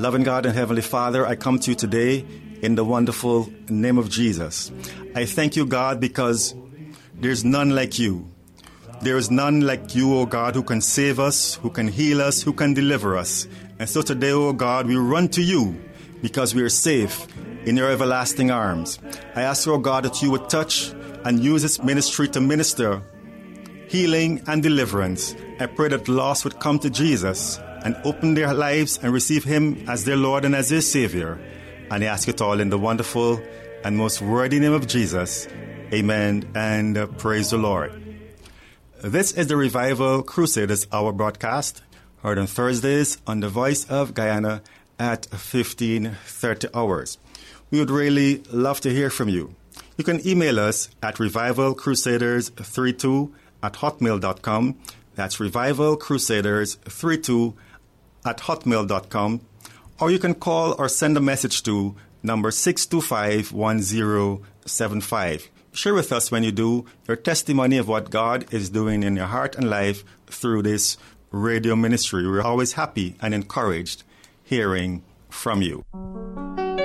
Loving God and Heavenly Father, I come to you today in the wonderful name of Jesus. I thank you, God, because there's none like you. There is none like you, O God, who can save us, who can heal us, who can deliver us. And so today, O God, we run to you because we are safe in your everlasting arms. I ask, O God, that you would touch and use this ministry to minister healing and deliverance. I pray that the lost would come to Jesus and open their lives and receive him as their Lord and as their Savior. And I ask it all in the wonderful and most worthy name of Jesus. Amen and praise the Lord. This is the Revival Crusaders Hour broadcast, heard on Thursdays on the Voice of Guyana at 15:30 hours. We would really love to hear from you. You can email us at revivalcrusaders32@hotmail.com. That's revivalcrusaders32@hotmail.com. Or you can call or send a message to number 625-1075. Share with us when you do your testimony of what God is doing in your heart and life through this radio ministry. We're always happy and encouraged hearing from you.